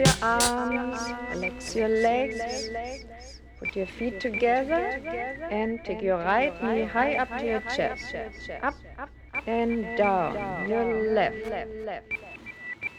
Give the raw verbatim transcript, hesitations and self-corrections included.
your arms, relax your legs, put your feet together and take your right knee high up to your chest, up and down, your left,